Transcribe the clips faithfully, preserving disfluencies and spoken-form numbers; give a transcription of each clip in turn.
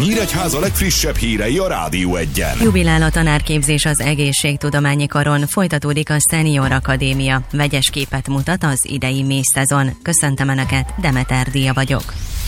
Nyíregyháza legfrissebb hírei a Rádió Egyen. Jubilál a tanárképzés az Egészségtudományi Karon, folytatódik a Senior Akadémia. Vegyes képet mutat az idei mészszezon. Köszöntöm Önöket, Demeter Díja vagyok.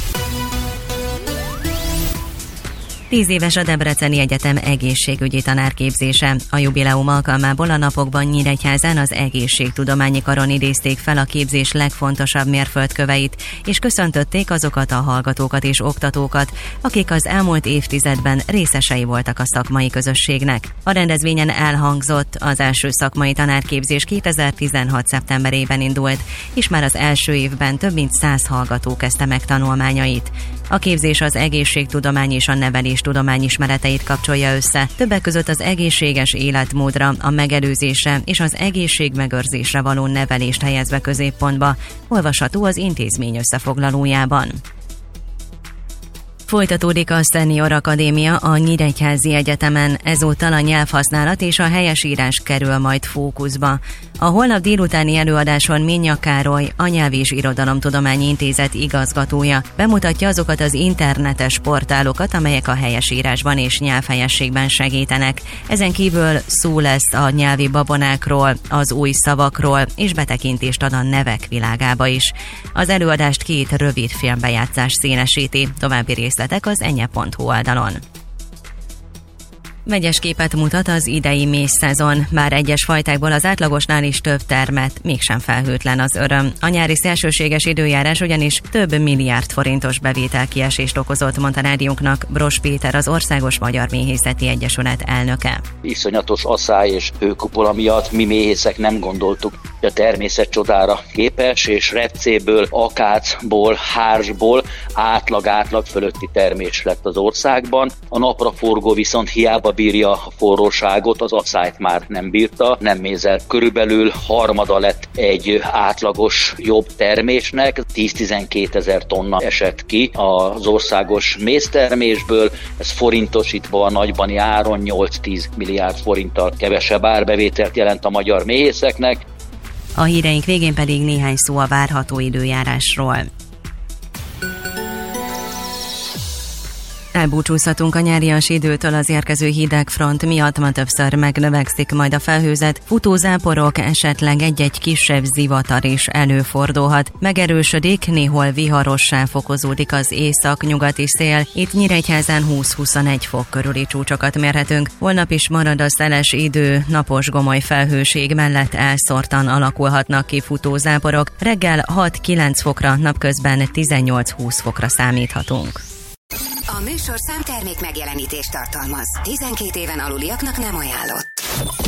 Tíz éves a Debreceni Egyetem egészségügyi tanárképzése. A jubileum alkalmából a napokban Nyíregyházán az Egészségtudományi Karon idézték fel a képzés legfontosabb mérföldköveit, és köszöntötték azokat a hallgatókat és oktatókat, akik az elmúlt évtizedben részesei voltak a szakmai közösségnek. A rendezvényen elhangzott, az első szakmai tanárképzés kétezer-tizenhat szeptemberében indult, és már az első évben több mint száz hallgató kezdte meg tanulmányait. A képzés az egészségtudomány és a neveléstudomány ismereteit kapcsolja össze, többek között az egészséges életmódra, a megelőzésre és az egészségmegőrzésre való nevelést helyezve középpontba, olvasható az intézmény összefoglalójában. Folytatódik a Senior Akadémia a Nyíregyházi Egyetemen, ezúttal a nyelvhasználat és a helyesírás kerül majd fókuszba. A holnap délutáni előadáson Minya Károly, a Nyelv- és Irodalomtudományi Intézet igazgatója bemutatja azokat az internetes portálokat, amelyek a helyesírásban és nyelvhelyességben segítenek. Ezen kívül szó lesz a nyelvi babonákról, az új szavakról, és betekintést ad a nevek világába is. Az előadást két rövid filmbejátszás színesíti, további részletek az enye pont hu oldalon. Vegyes képet mutat az idei mészszezon, bár egyes fajtákból az átlagosnál is több termet, mégsem felhőtlen az öröm. A nyári szélsőséges időjárás ugyanis több milliárd forintos bevételkiesést okozott, mondta rádiónknak Bros Péter, az Országos Magyar Méhészeti Egyesület elnöke. Iszonyatos asszály és hőkupola miatt mi méhészek nem gondoltuk, hogy a természet csodára képes, és repcéből, akácból, hársból átlag-átlag fölötti termés lett az országban. A napraforgó viszont hiába bírja a forróságot, az asszályt már nem bírta, nem mézelt. Körülbelül harmada lett egy átlagos jobb termésnek, tíz-tizenkét ezer tonna esett ki az országos méztermésből, ez forintosítva a nagybani áron nyolc-tíz milliárd forinttal kevesebb árbevételt jelent a magyar méhészeknek. A híreink végén pedig néhány szó a várható időjárásról. Elbúcsúzhatunk a nyárias időtől, az érkező hideg front miatt ma többször megnövekszik majd a felhőzet, futózáporok, esetleg egy-egy kisebb zivatar is előfordulhat. Megerősödik, néhol viharossá fokozódik az észak-nyugati szél, itt Nyíregyházán húsz-huszonegy fok körüli csúcsokat mérhetünk. Holnap is marad a szeles idő, napos gomoly felhőség mellett elszórtan alakulhatnak ki futózáporok, reggel hat-kilenc fokra, napközben tizennyolc-húsz fokra számíthatunk. A műsorszám termék megjelenítést tartalmaz. tizenkét éven aluliaknak nem ajánlott.